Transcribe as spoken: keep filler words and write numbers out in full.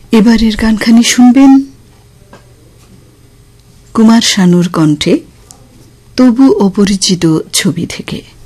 এবারের গানখানি শুনবেন কুমার শানুর কণ্ঠে, তবু অপরিচিত ছবি থেকে।